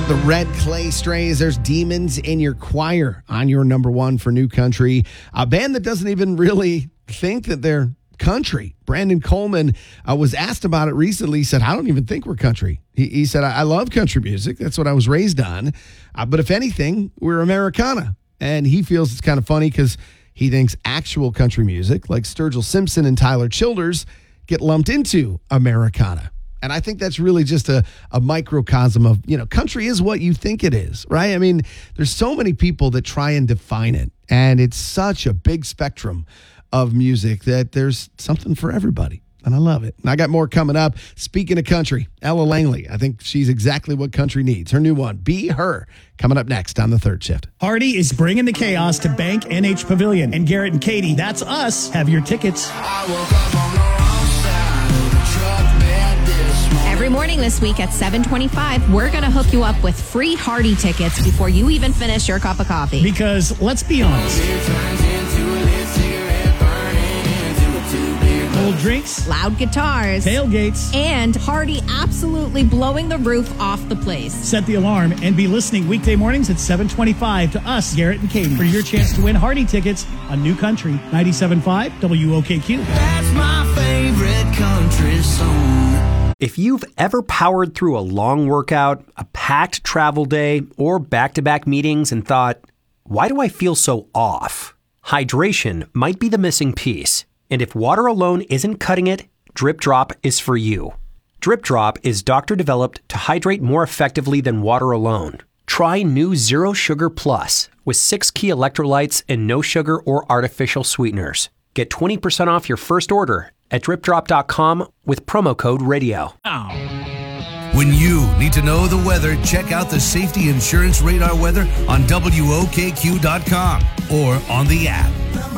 The Red Clay Strays. There's Demons in Your Choir on your number one for new country. A band that doesn't even really think that they're country. Brandon Coleman was asked about it recently. He said, I don't even think we're country. He said, I love country music. That's what I was raised on. But if anything, we're Americana. And he feels it's kind of funny because he thinks actual country music like Sturgill Simpson and Tyler Childers get lumped into Americana. And I think that's really just a microcosm of, country is what you think it is, right? I mean, there's so many people that try and define it. And it's such a big spectrum of music that there's something for everybody. And I love it. And I got more coming up. Speaking of country, Ella Langley, I think she's exactly what country needs. Her new one, Be Her, coming up next on The Third Shift. Hardy is bringing the chaos to Bank NH Pavilion. And Garrett and Katie, that's us, have your tickets. I woke up on the wrong side of the truck bed this morning. Every morning this week at 7:25, we're going to hook you up with free Hardy tickets before you even finish your cup of coffee. Because, let's be honest, cold drinks, loud guitars, tailgates, and Hardy absolutely blowing the roof off the place. Set the alarm and be listening weekday mornings at 7:25 to us, Garrett and Katie, for your chance to win Hardy tickets on New Country 97.5 WOKQ. That's my favorite country song. If you've ever powered through a long workout, a packed travel day, or back-to-back meetings and thought, why do I feel so off? Hydration might be the missing piece. And if water alone isn't cutting it, Drip Drop is for you. Drip Drop is doctor-developed to hydrate more effectively than water alone. Try new Zero Sugar Plus with 6 key electrolytes and no sugar or artificial sweeteners. Get 20% off your first order at dripdrop.com with promo code RADIO. When you need to know the weather, check out the Safety Insurance Radar weather on WOKQ.com or on the app.